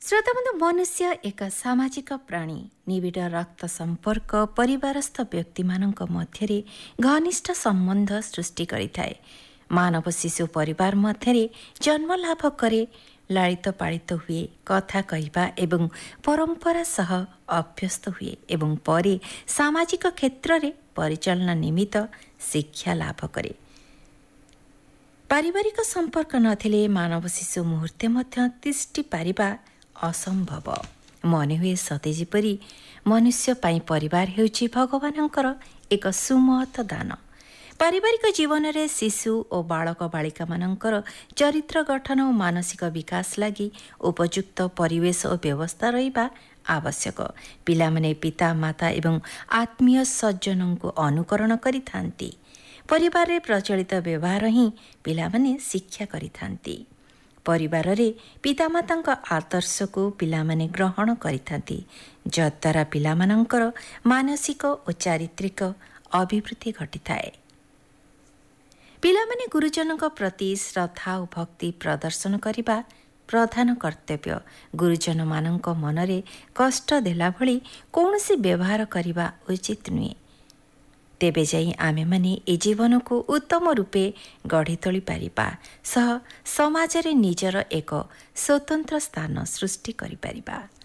श्रोताबन्धु, मनुष्य एक सामाजिक प्राणी। निबिड़ रक्त संपर्क परिवारस्थ व्यक्तिमानଙ୍କ ମଧ୍ୟରେ घनिष्ठ सम्बन्ध सृष्टि गरिଥାଏ। मानव शिशु परिवार ମଧ୍ୟରେ जन्म लाभ करे, लालित पालित हुए, कथा कहवा एवं परंपरा सह अभ्यस्त हुए एवं परे सामाजिक क्षेत्र रे परिचालना निमित्त शिक्षा लाभ करे। पारिवारिक संपर्क नथिले मानव शिशु मुहूर्ते मध्य तिष्टि पारिबा असंभव। मन हुए सते जेपरि मनुष्य पाई परिवार हेउछि भगवानଙ୍କର एक सुमहत दान। पारिवारिक जीवन रे शिशु और बालक बालिका मानकर चरित्र गठन और मानसिक विकास लगी उपयुक्त परिवेश और व्यवस्था रहिबा आवश्यक। पिला माने पिता माता एवं आत्मीय सज्जनों को अनुकरण करिथांती। परिवार रे प्रचलित व्यवहार ही पिला माने शिक्षा करिथांती। परिवार रे पितामाता आदर्श को पिला माने ग्रहण करिथांती, जद्वारा पिला मानकर मानसिक और चारित्रिक अभिवृद्धि घटिथाए। पिला माने गुरुजन प्रति श्रद्धा और भक्ति प्रदर्शन करिबा प्रधान कर्तव्य। गुरुजन मानक मनरे कष्ट देला भली कौनसी व्यवहार करिबा उचित नुहे। तेबे जाई आमे माने ए जीवन को उत्तम रूपे गढ़ी तोली पारिबा, सह समाज रे निजर एक स्वतंत्र स्थान सृष्टि करि पारिबा।